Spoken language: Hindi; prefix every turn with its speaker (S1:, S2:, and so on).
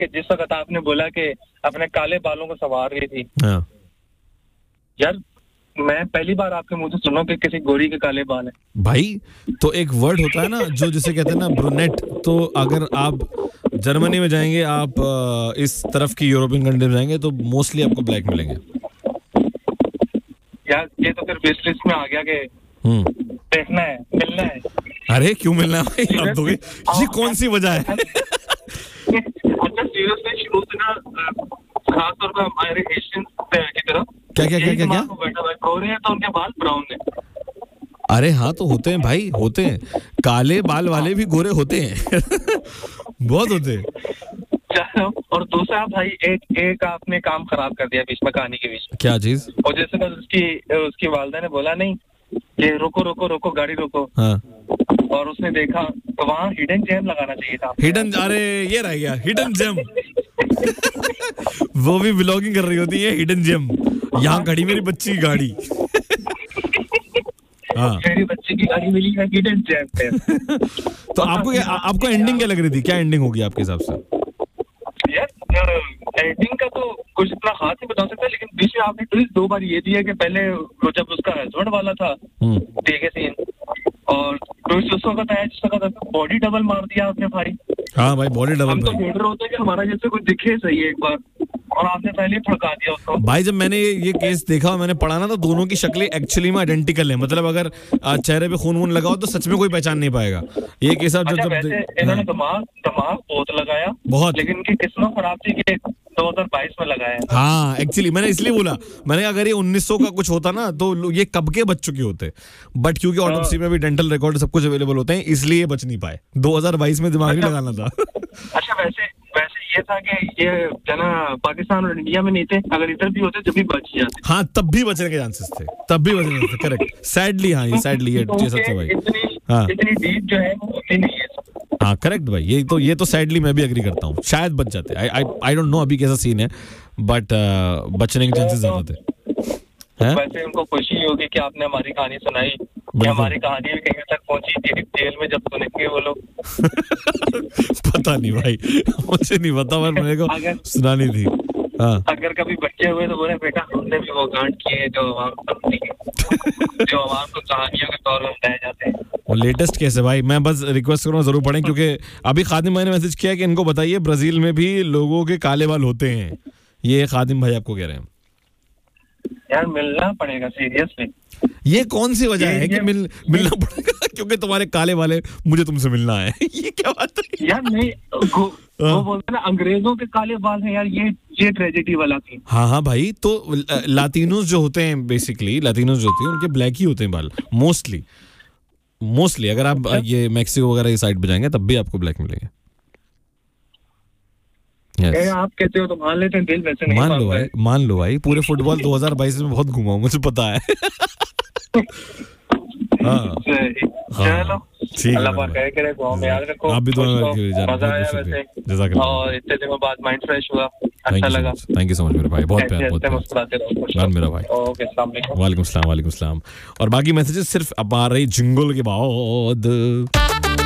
S1: कि जिस वक्त आपने बोला कि अपने काले बालों को संवार रही थी,
S2: हाँ
S1: यार मैं पहली बार आपके मुंह से सुना कि किसी गोरी के काले बाल है
S2: भाई। तो एक वर्ड होता है ना जो जिसे कहते हैं ना ब्रूनेट, तो अगर आप जर्मनी में जाएंगे, आप इस तरफ की यूरोपियन कंट्री में जाएंगे तो मोस्टली आपको ब्लैक मिलेंगे
S1: यार। ये तो फिर विश लिस्ट में आ गया कि देखना है, मिलना है।
S2: अरे क्यों मिलना है भाई, आप दोगे? ये कौन सी वजह है?
S1: अच्छा सीरियसली शुरू से ना, खास तौर पर हमारे एशियन की तरफ
S2: क्या क्या क्या क्या क्या
S1: बैठा हुआ गोरे हैं तो उनके बाल ब्राउन है।
S2: अरे हाँ तो होते हैं भाई, होते हैं, काले बाल वाले भी गोरे होते हैं बहुत होते हैं।
S1: और दूसरा भाई, एक आपने काम खराब कर दिया बीच में, कहानी के बीच में।
S2: क्या चीज?
S1: और जैसे बस उसकी वालदा ने बोला नहीं कि रोको रोको रोको गाड़ी रोको,
S2: हाँ,
S1: और उसने देखा तो वहाँ हिडन जेम लगाना चाहिए था।
S2: हिडन, अरे ये रह गया हिडन जेम वो भी ब्लॉगिंग कर रही होती है, हिडन जेम, यहाँ खड़ी मेरी बच्ची की गाड़ी हाँ
S1: मेरी बच्ची की गाड़ी मिली है हिडन जेम पे
S2: तो आपको एंडिंग क्या लग रही थी? क्या एंडिंग होगी आपके हिसाब से?
S1: यार एंडिंग का तो कुछ इतना खास नहीं बता सकता, लेकिन बीच में आपने ट्विस्ट 2 बार ये दिया कि पहले जब उसका हस्बैंड वाला था ठीक है सीन, और ट्विस्ट उस वक्त आया जिस वक्त बॉडी डबल मार दिया आपने भाई।
S2: हाँ भाई बॉडी डबल।
S1: हम तो ढूंढ रहे होते हैं कि हमारा जैसे कुछ दिखे सही एक बार, और आपने पहले फड़का दिया उसको।
S2: भाई जब मैंने ये केस देखा, मैंने पढ़ा ना, तो दोनों की शक्लें एक्चुअली में आइडेंटिकल है। मतलब अगर चेहरे पे खून वून लगाओ तो सच में कोई पहचान नहीं पाएगा। ये केस आप जब
S1: इन्होंने दिमाग बहुत लगाया बहुत, लेकिन इनकी किस्मत खराब थी कि 2022 में लगाया। हाँ
S2: एक्चुअली मैंने इसलिए बोला, मैंने अगर ये 1900 का कुछ होता ना तो ये कब के बच चुके होते, बट क्योंकि ऑटोप्सी में भी डेंटल रिकॉर्ड सब कुछ अवेलेबल होते हैं इसलिए बच नहीं पाए। 2022 में दिमाग नहीं लगाना था।
S1: अच्छा वैसे ये था कि ये जना पाकिस्तान और इंडिया में नहीं थे, अगर इधर भी होते तब भी बच जाते।
S2: हाँ तब भी बचने के चांसेस थे, तब भी बचने के, करेक्ट। सैडली हाँ, ये सैडली ये सबसे भाई
S1: इतनी डीप जो है वो होती नहीं है।
S2: हाँ करेक्ट भाई, ये तो सैडली मैं भी एग्री करता हूँ, शायद बच जाते। आई डोंट नो अभी कैसा सीन है, बट बचने के चांसेस ज्यादा थे।
S1: वैसे उनको खुशी होगी कि आपने हमारी कहानी सुनाई, हमारी कहानी भी कहीं तक पहुंची जेल में जब सुनेंगे वो लोग।
S2: पता नहीं भाई, मुझे नहीं पता, पर मेरे को सुनानी थी। हाँ
S1: अगर कभी बच्चे हुए तो बोले बेटा हमने भी वो कांड किए जो आवाम को कहानियों के तौर पर बताए जाते हैं।
S2: वो लेटेस्ट केस है भाई, मैं बस रिक्वेस्ट करूँगा जरूर पढ़ें, क्योंकि अभी खादिम भाई ने मैसेज किया कि इनको बताइए ब्राजील में भी लोगों के काले बाल होते हैं। ये खादिम भाई आपको कह रहे हैं।
S1: यार मिलना पड़ेगा सीरियसली।
S2: ये कौन सी वजह है कि मिलना पड़ेगा क्योंकि तुम्हारे काले वाले मुझे तुमसे मिलना है? ये क्या बात है
S1: यार? नहीं वो बोलते ना अंग्रेजों के काले बाल हैं यार, ये ट्रेजेडी वाला थी।
S2: हाँ भाई, तो लातिनोस जो होते हैं, बेसिकली लातिनोस जो होते हैं उनके ब्लैक ही होते हैं बाल मोस्टली। अगर आप ये मैक्सिको वगैरह इस साइड पे जाएंगे तब भी आपको ब्लैक मिलेंगे।
S1: Yes. आप कहते हो तो मान लेते हैं, दिल वैसे नहीं
S2: मान लो भाई पूरे फुटबॉल 2022 में बहुत घुमा हूं, मुझे पता है। हाँ
S1: चलो ठीक है, याद रखो।
S2: आप भी
S1: और इतने दिनों बाद माइंड फ्रेश हुआ, अच्छा लगा।
S2: थैंक यू सो मच मेरे भाई, बहुत प्यार मेरा भाई।
S1: ओके
S2: वालेकुम सलाम। और बाकी मैसेजेस सिर्फ अब आ रही जिंगल के बाद।